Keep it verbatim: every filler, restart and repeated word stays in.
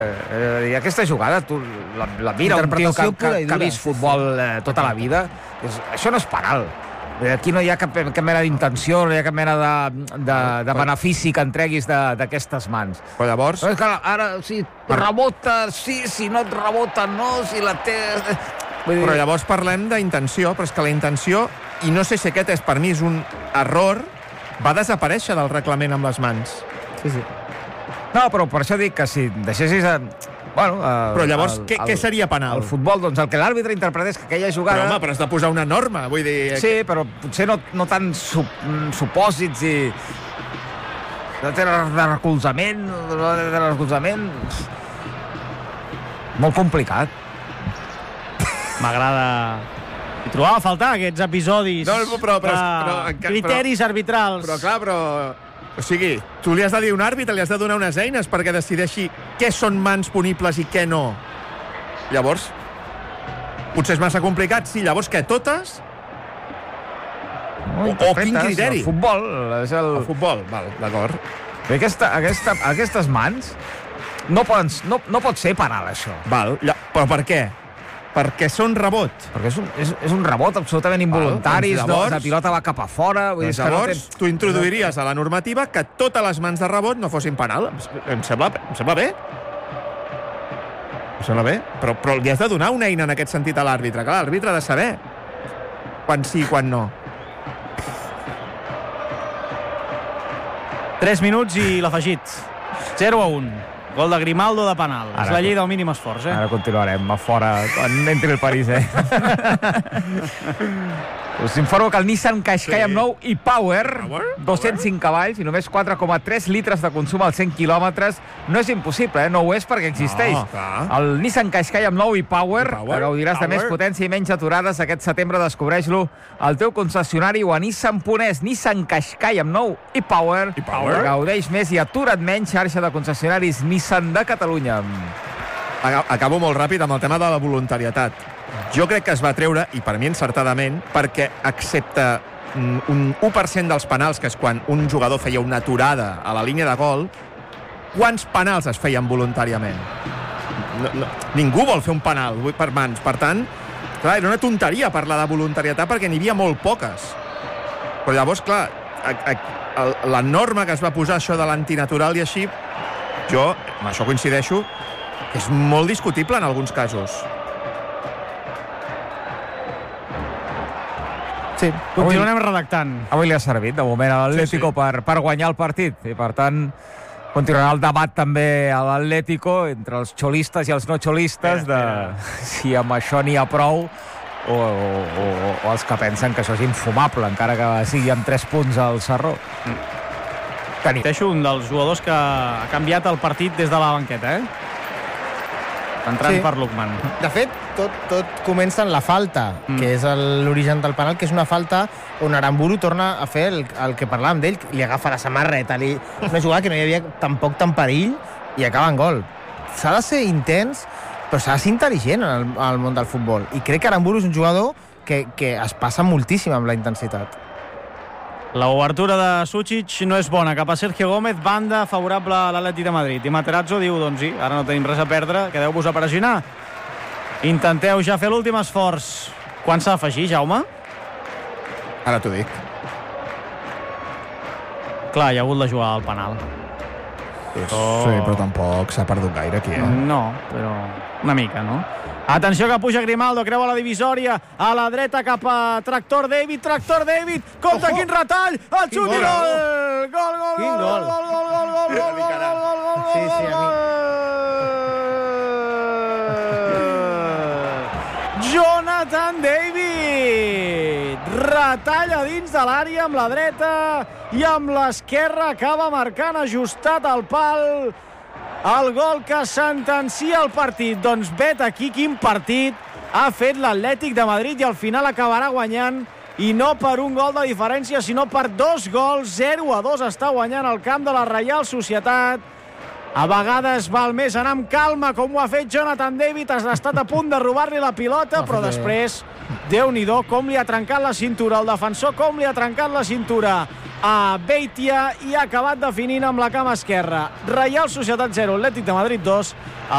Eh, I aquesta jugada, tu la, la mira un tio que, que, que ha vist futbol eh, tota la vida. És, això no és penal. Aquí no hi ha cap, cap mena d'intenció, no hi ha cap mena de, de, de benefici que entreguis d'aquestes mans. Però llavors... Però és que ara, si rebota, sí, si no et rebota, no, si la té... Vull dir... Però llavors parlem d'intenció, però és que la intenció, i no sé si aquest és per mi és un error, va desaparèixer del reglament amb les mans. Sí, sí. No, però per això dic que si deixessis... A... Bueno, uh, però llavors, el, què, el, què seria penal? El futbol, doncs el que l'àrbitre interpretés que aquella jugada... Però home, però has de posar una norma, vull dir... Sí, però potser no, no tant sup, supòsits i... De, de recolzament, de recolzament... Molt complicat. M'agrada... I trobava a faltar aquests episodis no, però, però, de però, criteris però, arbitrals. Però clar, però... O sigui, tu li has de dir a un àrbitre, li has de donar unes eines perquè decideixi què són mans punibles i què no. Llavors, potser és massa complicat. Sí, llavors què, totes? No, o, o quin criteri? El futbol. És el... el futbol, val, d'acord. Aquesta, aquesta, aquestes mans no, poden, no, no pot ser penal, això. Val, però per què? Perquè són rebot. Perquè és un, és, és un rebot absolutament involuntari, doncs llavors, no, la pilota va cap a fora. Vull doncs dir, llavors, no ten... tu introduiries a la normativa que totes les mans de rebot no fossin penal. Em sembla, em sembla bé. Em sembla bé. Però, però li has de donar una eina en aquest sentit a l'àrbitre. Clar, l'àrbitre ha de saber quan sí i quan no. tres minuts i l'afegit. zero a un. Gol de Grimaldo de penal. Ara, és la llei del mínim esforç, eh? Ara continuarem a fora quan entri el París, eh? Us informo que el Nissan Qashqai sí. amb nou i Power, Power? dos-cents cinc cavalls i només quatre coma tres litres de consum als cent quilòmetres. No és impossible, eh? No ho és perquè existeix. No, el Nissan Qashqai amb nou i Power, Power? gaudiràs Power? de més potència i menys aturades. Aquest setembre descobreix-lo al teu concessionari o a Nissan punt es. Nissan Qashqai amb nou i Power. I Power? Gaudeix més i atura't menys. Xarxa de concessionaris Nissan de Catalunya. Acabo molt ràpid amb el tema de la voluntarietat. Jo crec que es va treure, i per mi encertadament, perquè excepte un u per cent dels penals, que és quan un jugador feia una aturada a la línia de gol, quants penals es feien voluntàriament? No, no, ningú vol fer un penal per mans. Per tant, clar, era una tonteria parlar de voluntarietat perquè n'hi havia molt poques. Però llavors, clar, a, a, a, la norma que es va posar, això de l'antinatural i així, jo, amb això coincideixo, és molt discutible en alguns casos. Sí, continuarem avui, redactant. Avui li ha servit, de moment, a l'Atlético sí, sí. per, per guanyar el partit. I, per tant, continuarà el debat també a l'Atlético entre els xolistes i els no xolistes de si amb això n'hi ha prou o, o, o, o els que pensen que això és infumable, encara que sigui amb tres punts al Sarró. Mm. Deixo un dels jugadors que ha canviat el partit des de la banqueta, eh? Entrant sí. per Lookman. De fet, tot, tot comença en la falta, mm. que és l'origen del penal, que és una falta on Aramburu torna a fer el, el que parlàvem d'ell, li agafa la samarreta, li... una jugada que no hi havia tampoc tant perill i acaba en gol. S'ha de ser intens, però s'ha de ser intel·ligent en el, en el món del futbol. I crec que Aramburu és un jugador que, que es passa moltíssim amb la intensitat. L'obertura de Sucic no és bona. Cap a Sergio Gómez, banda favorable a l'Atlètic de Madrid. I Materazzo diu, doncs sí, ara no tenim res a perdre, quedeu-vos a pressionar. Intenteu ja fer l'últim esforç. Quan s'ha d'afegir, Jaume? Ara t'ho dic. Clar, hi ha hagut la jugada al penal. Oh. Sí, però tampoc s'ha perdut gaire aquí, eh? No, però una mica, no? Atenció que puja Grimaldo, creua la divisòria, a la dreta cap a Tractor David, Tractor David, compte oh, quin retall, el xut i gol! Gol, gol, quin gol, gol, gol, gol, gol, gol, gol, gol, gol, gol, sí, sí, a mi. Jonathan David, retalla dins de l'àrea amb la dreta i amb l'esquerra acaba marcant ajustat al pal. El gol que sentencia el partit. Doncs vet aquí quin partit ha fet l'Atlètic de Madrid i al final acabarà guanyant, i no per un gol de diferència, sinó per dos gols. Zero a dos està guanyant el camp de la Reial Societat. A vegades val més anar amb calma, com ho ha fet Jonathan David. Ha estat a punt de robar-li la pilota, però després, Déu-n'hi-do, com li ha trencat la cintura el defensor, com li ha trencat la cintura a Beitia, i ha acabat definint amb la cama esquerra. Reial Societat zero, Atlètic de Madrid dos.